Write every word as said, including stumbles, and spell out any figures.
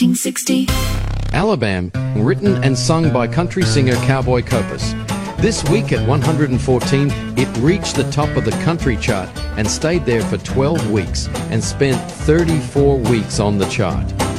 nineteen sixty. Alabama, written and sung by country singer Cowboy Copas. This week at one hundred fourteen, it reached the top of the country chart and stayed there for twelve weeks and spent thirty-four weeks on the chart.